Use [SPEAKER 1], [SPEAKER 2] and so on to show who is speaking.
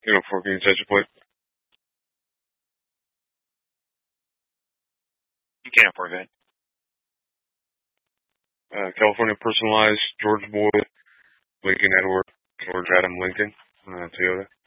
[SPEAKER 1] Uniform Green Central Point.
[SPEAKER 2] You can't afford that.
[SPEAKER 1] California Personalized, George Boyd, Lincoln Edward, George Adam Lincoln, Toyota.